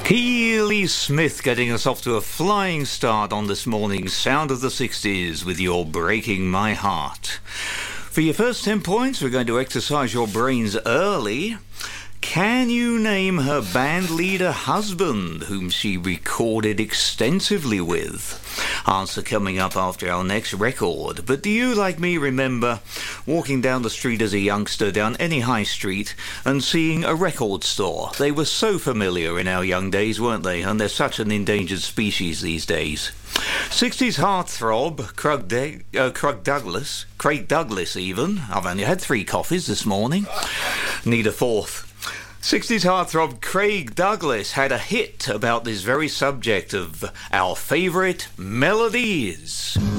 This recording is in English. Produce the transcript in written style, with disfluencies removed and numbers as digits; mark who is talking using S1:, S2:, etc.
S1: Keely Smith getting us off to a flying start on this morning's Sound of the 60s with your Breaking My Heart. For your first 10 points, we're going to exercise your brains early. Can you name her band leader husband, whom she recorded extensively with? Answer coming up after our next record. But do you, like me, remember walking down the street as a youngster, down any high street, and seeing a record store? They were so familiar in our young days, weren't they? And they're such an endangered species these days. 60s heartthrob, Craig Douglas even. I've only had 3 coffees this morning. Need a 4th. 60s heartthrob Craig Douglas had a hit about this very subject of our favourite melodies.